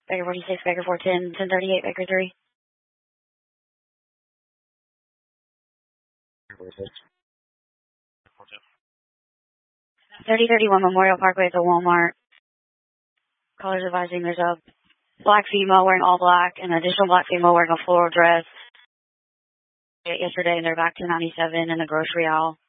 Baker 46, Baker 410, 1038, Baker 3. 3031 Memorial Parkway at the Walmart. Callers advising there's a black female wearing all black and an additional black female wearing a floral dress. Yesterday, and they're back to 97 in the grocery aisle.